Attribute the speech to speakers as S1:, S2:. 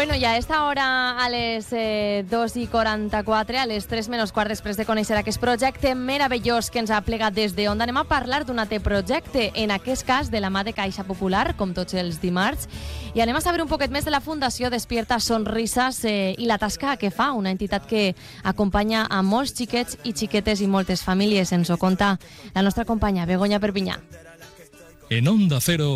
S1: Bueno, i a esta hora, a les 2:44, a les 3 menys quart, després de conèixer aquest projecte meravellós que ens ha plegat des de Onda, anem a parlar d'un altre projecte, en aquest cas de la mà de Caixa Popular, com tots els dimarts, i anem a saber un poquet més de la Fundació Despierta Sonrisas i la tasca que fa, una entitat que acompanya a molts xiquets i xiquetes i moltes famílies. Ens ho conta la nostra companya Begoña Perpinyà.
S2: En Onda Cero,